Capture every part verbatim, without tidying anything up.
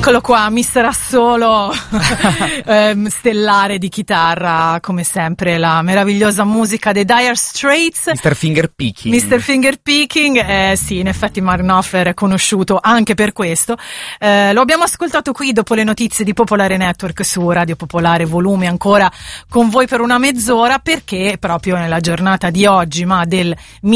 Eccolo qua, mister Assolo, ehm, stellare di chitarra, come sempre, la meravigliosa musica dei Dire Straits. mister Fingerpicking. mister Fingerpicking, eh, sì, in effetti Mark Knopfler è conosciuto anche per questo. Eh, lo abbiamo ascoltato qui dopo le notizie di Popolare Network su Radio Popolare, volume ancora con voi per una mezz'ora, perché proprio nella giornata di oggi, ma del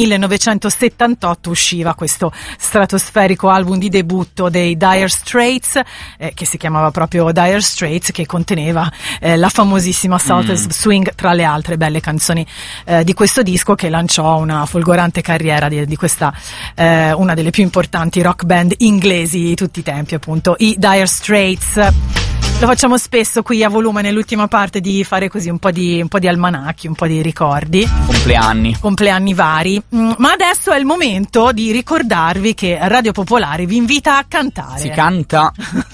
millenovecentosettantotto, usciva questo stratosferico album di debutto dei Dire Straits, eh, che si chiamava proprio Dire Straits, che conteneva eh, la famosissima Southern mm. Swing, tra le altre belle canzoni eh, di questo disco, che lanciò una folgorante carriera di, di questa eh, una delle più importanti rock band inglesi di tutti i tempi, appunto i Dire Straits. Lo facciamo spesso qui a volume nell'ultima parte di fare così un po' di un po' di almanacchi, un po' di ricordi. Compleanni. Compleanni vari. Mm, ma adesso è il momento di ricordarvi che Radio Popolare vi invita a cantare. Si canta.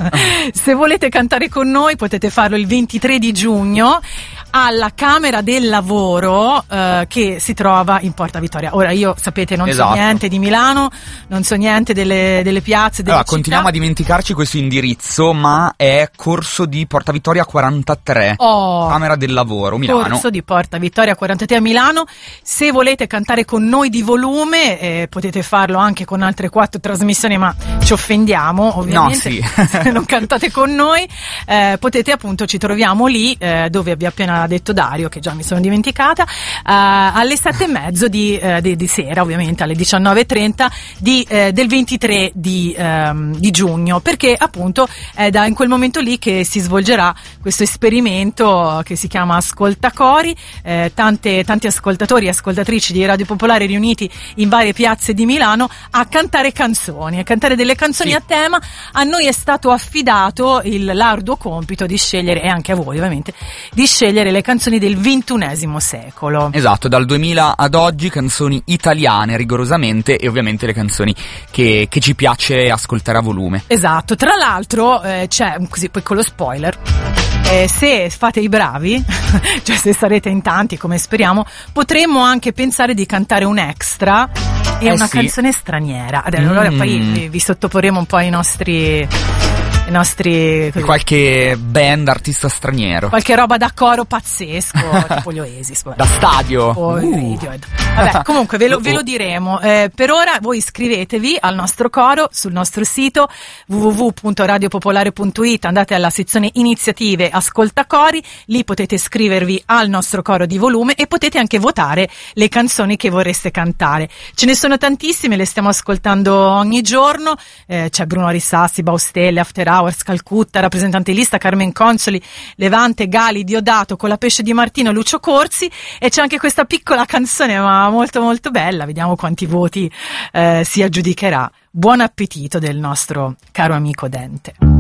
Se volete cantare con noi potete farlo il ventitré di giugno alla Camera del Lavoro, eh, che si trova in Porta Vittoria. Ora io, sapete, non esatto. so niente di Milano, non so niente delle, delle piazze, delle allora, città. Continuiamo a dimenticarci questo indirizzo, ma è Corso di Porta Vittoria quarantatré, oh, Camera del Lavoro, Milano. Corso di Porta Vittoria quarantatré a Milano. Se volete cantare con noi di volume, eh, potete farlo anche con altre quattro trasmissioni, ma ci offendiamo ovviamente. No, sì. Se non cantate con noi, eh, potete appunto, ci troviamo lì, eh, dove vi ha appena detto Dario, che già mi sono dimenticata, eh, alle sette e mezzo di, eh, di, di sera, ovviamente alle diciannove e trenta di, eh, del ventitré di, ehm, di giugno, perché appunto è da in quel momento lì che si svolgerà questo esperimento che si chiama Ascoltacori, eh, tante, tanti ascoltatori e ascoltatrici di Radio Popolare riuniti in varie piazze di Milano a cantare canzoni, a cantare delle canzoni sì. a tema. A noi è stato affidato il l'arduo compito di scegliere, e anche a voi ovviamente, di scegliere le canzoni del ventunesimo secolo. Esatto, dal duemila ad oggi canzoni italiane rigorosamente, e ovviamente le canzoni che, che ci piace ascoltare a volume. Esatto, tra l'altro eh, c'è un così piccolo spoiler. Eh, se fate i bravi, cioè se sarete in tanti come speriamo, potremmo anche pensare di cantare un extra e eh una sì. canzone straniera. Adesso, mm. allora poi vi, vi sottoporremo un po' ai nostri i nostri così. Qualche band artista straniero, qualche roba da coro pazzesco, tipo gli Oasis, da stadio o uh. Radiohead. Vabbè, comunque ve lo, ve lo diremo. Eh, per ora voi iscrivetevi al nostro coro sul nostro sito w w w punto radio popolare punto i t, andate alla sezione iniziative Ascolta Cori, lì potete iscrivervi al nostro coro di volume e potete anche votare le canzoni che vorreste cantare. Ce ne sono tantissime, le stiamo ascoltando ogni giorno, eh, c'è Bruno Risassi, Baustelle, After Hours, Calcutta, rappresentante lista, Carmen Consoli, Levante, Gali, Diodato, Colapesce di Martino, Lucio Corsi, e c'è anche questa piccola canzone ma molto molto bella, vediamo quanti voti eh, si aggiudicherà. Buon appetito del nostro caro amico Dente.